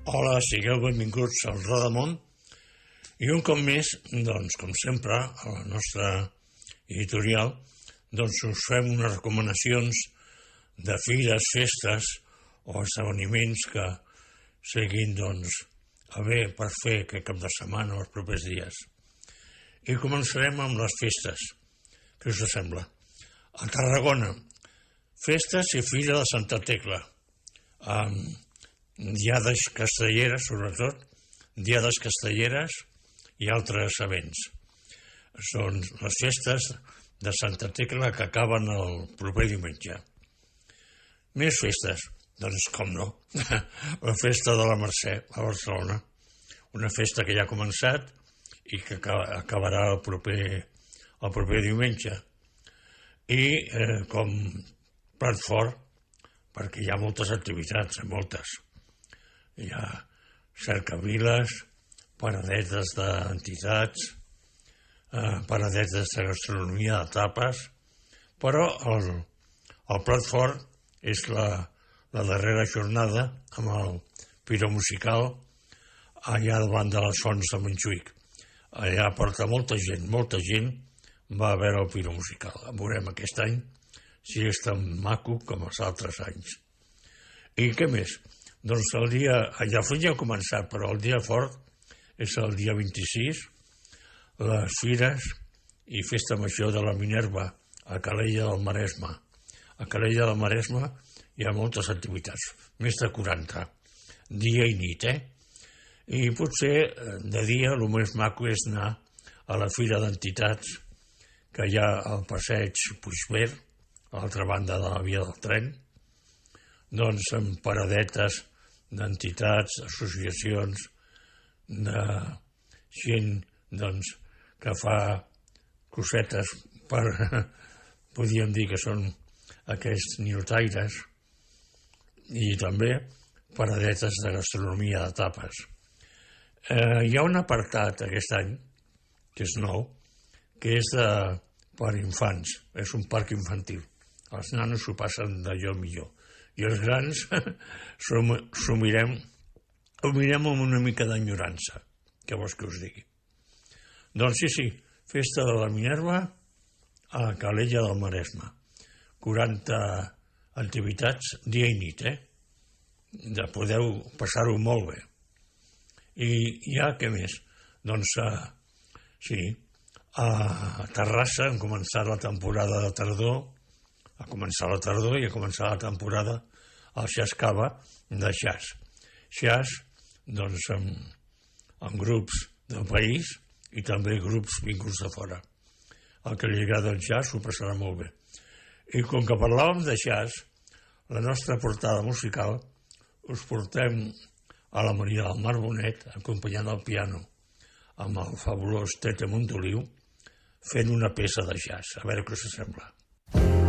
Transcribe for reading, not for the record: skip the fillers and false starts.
Hola, sigueu benvinguts al Rodamont i un cop més, doncs, com sempre, a la nostra editorial, doncs us fem unes recomanacions de fires, festes o esdeveniments que siguin, doncs, a bé per fer aquest cap de setmana o els propers dies. I començarem amb les festes. Què us sembla? A Tarragona, festes i fira de Santa Tecla, diades castelleres, sobretot, diades castelleres i altres events. Són les festes de Santa Tecla que acaben el proper diumenge. Més festes, doncs com no, la festa de la Mercè a Barcelona, una festa que ja ha començat i que acabarà el proper diumenge. I com plat fort, perquè hi ha moltes activitats, moltes. Hi ha cercaviles, paradetes d'entitats, paradetes de gastronomia de tapes, però el plat fort és la darrera jornada amb el piromusical allà davant de les fonts de Montjuïc. Allà porta molta gent va a veure el piromusical. Veurem aquest any si és tan maco com els altres anys. I què més? Doncs el dia, ja ha començat, però el dia fort és el dia 26, les fires i festa major de la Minerva a Calella del Maresme. A Calella del Maresme hi ha moltes activitats, més de 40, dia i nit, I potser de dia el més maco és anar a la fira d'entitats que hi ha al passeig Puigverd, a l'altra banda de la via del tren, doncs amb paradetes d'entitats, associacions, de gent doncs, que fa cosetes per, podríem dir que són aquests ninotaires, i també paradetes de gastronomia de tapes. Hi ha un apartat aquest any, que és nou, que és per infants, és un parc infantil. Els nanos s'ho passen d'allò millor. I els grans ho mirem amb una mica d'enyorança, què vols que us digui. Doncs sí, festa de la Minerva a Calella del Maresme. 40 activitats dia i nit, Podeu passar-ho molt bé. I ja, què més? Doncs, a Terrassa han començat la temporada de tardor, i ha començat la temporada al Jazz Cava de jazz. Jazz, doncs, amb grups del país i també grups vinguts de fora. El que li agrada el jazz ho passarà molt bé. I com que parlàvem de jazz, la nostra portada musical us portem a la Maria del Mar Bonet, acompanyant el piano amb el fabulós Tete Montoliu, fent una peça de jazz. A veure què us sembla.